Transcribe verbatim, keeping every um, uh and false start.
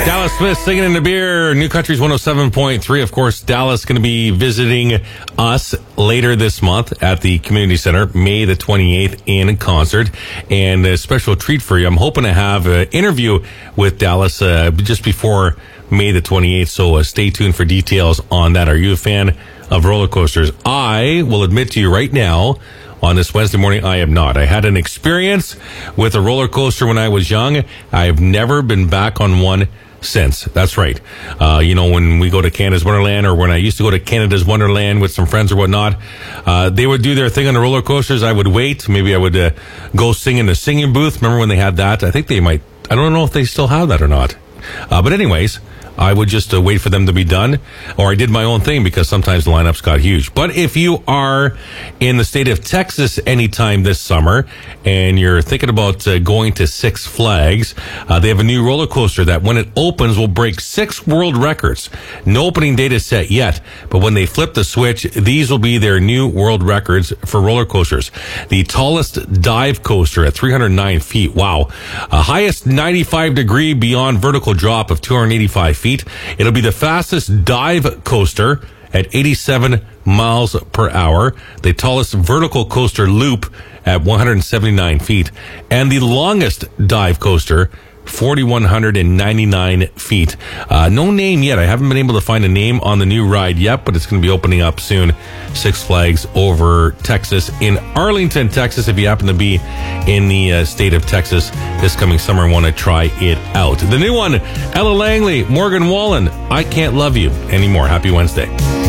Dallas Smith singing in the beer. New Country's one oh seven point three. Of course, Dallas going to be visiting us later this month at the Community Center, May the twenty-eighth in concert. And a special treat for you. I'm hoping to have an interview with Dallas uh, just before May the twenty-eighth. So uh, stay tuned for details on that. Are you a fan of roller coasters? I will admit to you right now, on this Wednesday morning, I am not. I had an experience with a roller coaster when I was young. I've never been back on one since. That's right. Uh, you know, when we go to Canada's Wonderland, or when I used to go to Canada's Wonderland with some friends or whatnot, uh, they would do their thing on the roller coasters. I would wait. Maybe I would uh, go sing in the singing booth. Remember when they had that? I think they might. I don't know if they still have that or not. Uh, but anyways, I would just uh, wait for them to be done, or I did my own thing because sometimes the lineups got huge. But if you are in the state of Texas anytime this summer and you're thinking about uh, going to Six Flags, uh, they have a new roller coaster that when it opens will break six world records. No opening date is set yet, but when they flip the switch, these will be their new world records for roller coasters. The tallest dive coaster at three hundred nine feet. Wow. Uh, highest ninety-five degree beyond vertical drop of two hundred eighty-five feet. It'll be the fastest dive coaster at eighty-seven miles per hour, the tallest vertical coaster loop at one hundred seventy-nine feet, and the longest dive coaster, four thousand one hundred ninety-nine feet. Uh, no name yet. I haven't been able to find a name on the new ride yet, but it's going to be opening up soon. Six Flags over Texas in Arlington, Texas. If you happen to be in the uh, state of Texas this coming summer and want to try it out. The new one, Ella Langley, Morgan Wallen, I Can't Love You Anymore. Happy Wednesday.